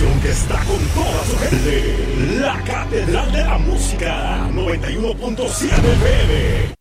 estación que está con toda su gente. La Catedral de la Música, 91.7 FM.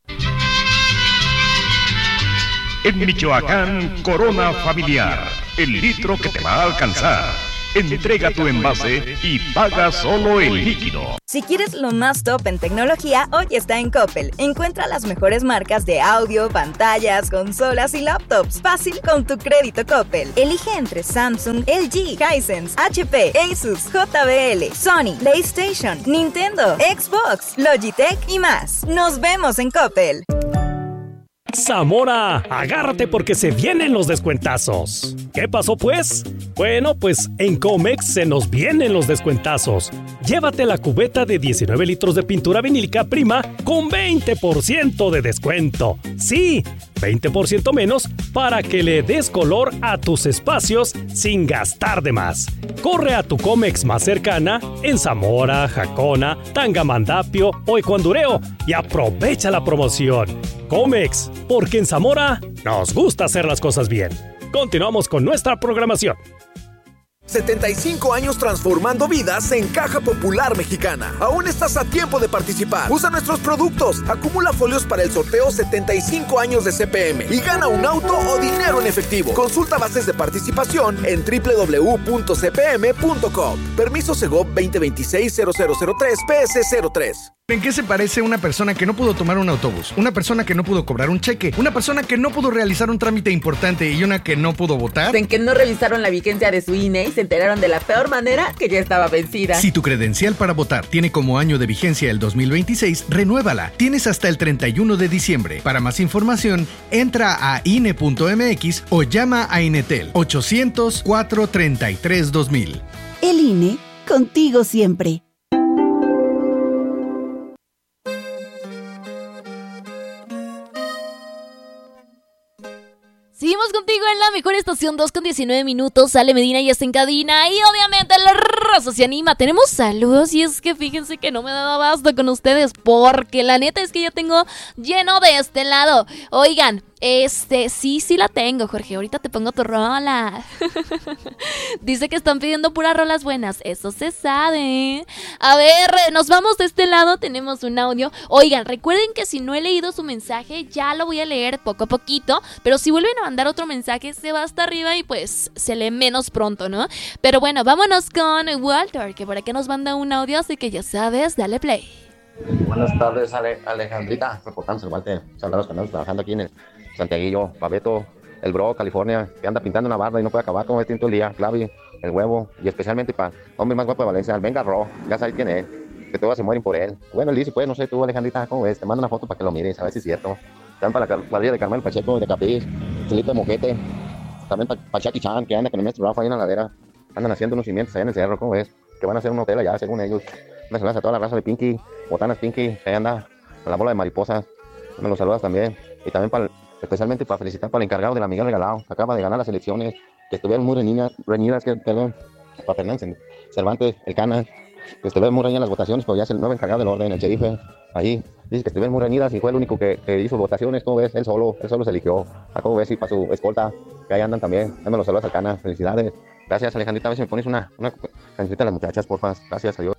En Michoacán, Corona Familiar, el litro que te va a alcanzar. Entrega tu envase y paga solo el líquido. Si quieres lo más top en tecnología, hoy está en Coppel. Encuentra las mejores marcas de audio, pantallas, consolas y laptops. Fácil con tu crédito Coppel. Elige entre Samsung, LG, Hisense, HP, Asus, JBL, Sony, PlayStation, Nintendo, Xbox, Logitech y más. Nos vemos en Coppel. Zamora, agárrate porque se vienen los descuentazos. ¿Qué pasó pues? Bueno, pues en Comex se nos vienen los descuentazos. Llévate la cubeta de 19 litros de pintura vinílica prima con 20% de descuento. Sí, 20% menos para que le des color a tus espacios sin gastar de más. Corre a tu Comex más cercana en Zamora, Jacona, Tangamandapio o Ecuandureo y aprovecha la promoción. Comex, porque en Zamora nos gusta hacer las cosas bien. Continuamos con nuestra programación. 75 años transformando vidas en Caja Popular Mexicana. Aún estás a tiempo de participar. Usa nuestros productos. Acumula folios para el sorteo 75 años de CPM y gana un auto o dinero en efectivo. Consulta bases de participación en www.cpm.com. Permiso Segov 2026-0003-PS03. ¿En qué se parece una persona que no pudo tomar un autobús? Una persona que no pudo cobrar un cheque, una persona que no pudo realizar un trámite importante y una que no pudo votar. En que no revisaron la vigencia de su INE y se enteraron de la peor manera que ya estaba vencida. Si tu credencial para votar tiene como año de vigencia el 2026, renuévala. Tienes hasta el 31 de diciembre. Para más información, entra a INE.mx o llama a Inetel 800-433-2000. El INE, contigo siempre. Seguimos contigo en la mejor estación, 2:19 minutos. Ale Medina ya está en cabina y obviamente la raza se anima. Tenemos saludos y es que fíjense que no me daba abasto con ustedes porque la neta es que ya tengo lleno de este lado. Oigan, sí la tengo, Jorge. Ahorita te pongo tu rola. Dice que están pidiendo puras rolas buenas. Eso se sabe. A ver, nos vamos de este lado. Tenemos un audio. Oigan, recuerden que si no he leído su mensaje, ya lo voy a leer poco a poquito. Pero si vuelven a mandar otro mensaje, se va hasta arriba y pues se lee menos pronto, ¿no? Pero bueno, vámonos con Walter, que por aquí nos manda un audio. Así que ya sabes, dale play. Buenas tardes, Alejandrita. Reportándose, Walter. Saludos que andamos trabajando aquí en el Santiaguillo, Pabeto, el Bro, California, que anda pintando una barda y no puede acabar con este todo el día, Clavi, el huevo, y especialmente para hombre más guapo de Valencia, el Venga Ro, ya sabes quién es, que todos se mueren por él. Bueno, él dice, pues, no sé, tú, Alejandrita, ¿cómo ves? Te mando una foto para que lo mires, a ver si es cierto. También para la cuadrilla de Carmel Pacheco, de Capiz, Chilito de Moquete, también para Chucky Chan, que anda con el maestro Rafa ahí en la ladera, andan haciendo unos cimientos allá en el cerro, ¿cómo ves? Que van a hacer un hotel allá, según ellos. Me saludas a toda la raza de Pinky, Botanas Pinky, que ahí anda, con la bola de mariposas, me los saludas también, y también especialmente para felicitar para el encargado de la Miguel Regalado, que acaba de ganar las elecciones, que estuvieron muy reñidas, para Fernández Cervantes, el Cana, que estuvieron muy reñidas las votaciones, pero ya es el nuevo encargado del orden, el sheriff, ahí, dice que estuvieron muy reñidas y fue el único que hizo votaciones, ¿cómo ves? Él solo se eligió, ¿cómo ves? Y para su escolta, que ahí andan también, me los saludos al Cana, felicidades, gracias Alejandrita, a ver si me pones una cancioncita a las muchachas, porfa, gracias, adiós.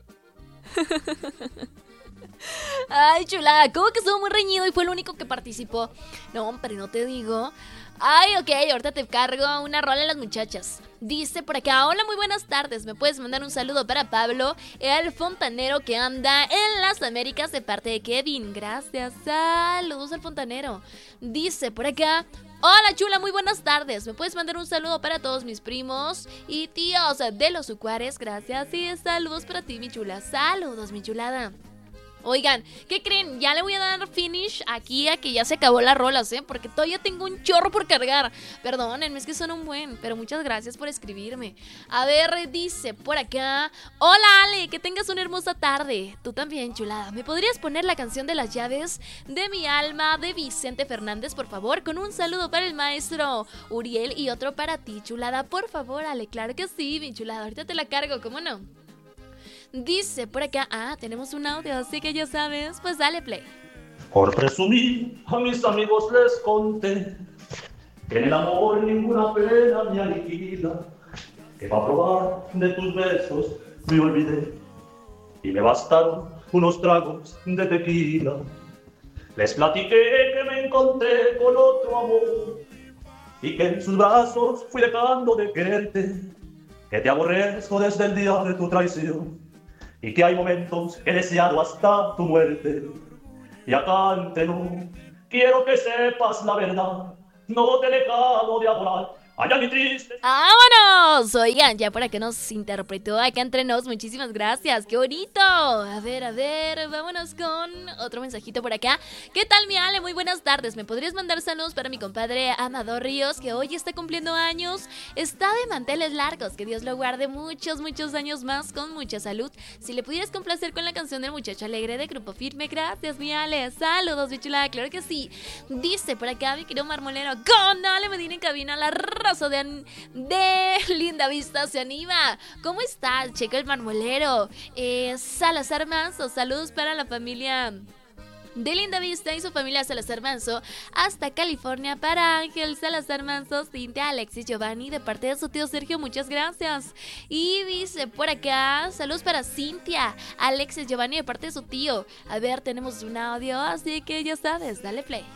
Ay, chula, ¿cómo que estuvo muy reñido y fue el único que participó? No, hombre, no te digo. Ay, ok, ahorita te cargo una rola a las muchachas. Dice por acá, hola, muy buenas tardes. ¿Me puedes mandar un saludo para Pablo, el fontanero que anda en las Américas de parte de Kevin? Gracias, saludos al fontanero. Dice por acá, hola, chula, muy buenas tardes. ¿Me puedes mandar un saludo para todos mis primos y tíos de los Ucuares? Gracias y saludos para ti, mi chula. Saludos, mi chulada. Oigan, ¿qué creen? Ya le voy a dar finish aquí a que ya se acabó las rolas, porque todavía tengo un chorro por cargar. Perdónenme, es que son un buen, pero muchas gracias por escribirme. A ver, dice por acá, hola Ale, que tengas una hermosa tarde. Tú también, chulada. ¿Me podrías poner la canción de las llaves de mi alma de Vicente Fernández, por favor? Con un saludo para el maestro Uriel y otro para ti, chulada. Por favor, Ale, claro que sí, mi chulada. Ahorita te la cargo, ¿cómo no? Dice por acá, tenemos un audio, así que ya sabes, pues dale play. Por presumir, a mis amigos les conté que en el amor ninguna pena me aniquila, que para probar de tus besos me olvidé y me bastaron unos tragos de tequila. Les platiqué que me encontré con otro amor y que en sus brazos fui dejando de quererte, que te aborrezco desde el día de tu traición y que hay momentos que he deseado hasta tu muerte. Y acá anteno quiero que sepas la verdad, no te he dejado de adorar. Ay, mi triste. ¡Vámonos! Oigan, ya por acá nos interpretó acá entre nos. Muchísimas gracias, qué bonito. A ver, vámonos con otro mensajito por acá. ¿Qué tal, mi Ale? Muy buenas tardes. ¿Me podrías mandar saludos para mi compadre Amador Ríos, que hoy está cumpliendo años? Está de manteles largos, que Dios lo guarde muchos años más con mucha salud. Si le pudieras complacer con la canción del Muchacho Alegre de Grupo Firme, gracias, mi Ale. Saludos, mi chulada, claro que sí. Dice por acá mi querido marmolero, con Ale Medina en cabina, la raza de Linda Vista se anima. ¿Cómo estás, Checo el marmolero? Salazar Manso, saludos para la familia de Linda Vista y su familia Salazar Manso hasta California, para Ángel Salazar Manso, Cintia, Alexis, Giovanni, de parte de su tío Sergio, muchas gracias. Y dice por acá, saludos para Cintia, Alexis, Giovanni, de parte de su tío. A ver, tenemos un audio, así que ya sabes, dale play.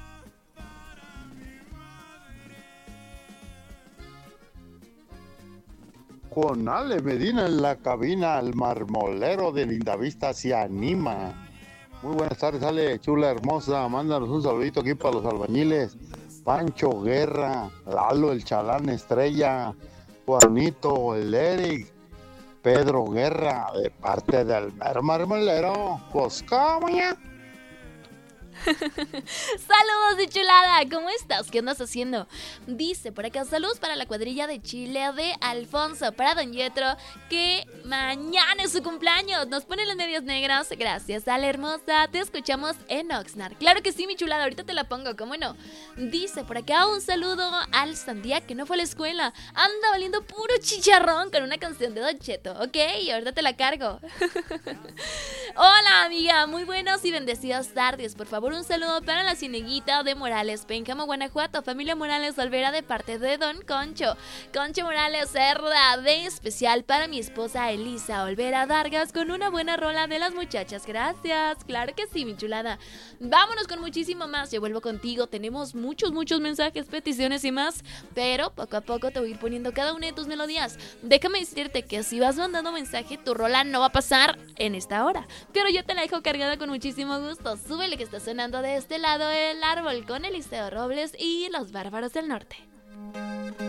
Con Ale Medina en la cabina, el marmolero de Lindavista se anima. Muy buenas tardes, Ale, chula hermosa. Mándanos un saludito aquí para los albañiles. Pancho Guerra, Lalo el Chalán Estrella, Juanito, el Eric, Pedro Guerra, de parte del marmolero. Pues, ¿cómo ya? Saludos de chulada, ¿cómo estás? ¿Qué andas haciendo? Dice por acá, saludos para la cuadrilla de Chile de Alfonso, para Don Yetro, que mañana es su cumpleaños. Nos pone las medias negras. Gracias, Ale hermosa. Te escuchamos en Oxnard. Claro que sí, mi chulada, ahorita te la pongo, ¿cómo no? Dice por acá un saludo al Sandía, que no fue a la escuela. Anda valiendo puro chicharrón con una canción de Don Cheto. Ok, ahorita te la cargo. Hola, amiga, muy buenas y bendecidas tardes. Por favor, un saludo para la Cieneguita de Morales, Pénjamo, Guanajuato, familia Morales Olvera, de parte de Don Concho. Concho Morales Cerda, de especial para mi esposa Elisa Olvera Vargas, con una buena rola de las muchachas. Gracias, claro que sí, mi chulada. Vámonos con muchísimo más, yo vuelvo contigo. Tenemos muchos mensajes, peticiones y más, pero poco a poco te voy a ir poniendo cada una de tus melodías. Déjame decirte que si vas mandando mensaje, tu rola no va a pasar en esta hora, pero yo te la dejo cargada con muchísimo gusto. Súbele, que está sonando de este lado el árbol con Eliseo Robles y los Bárbaros del Norte.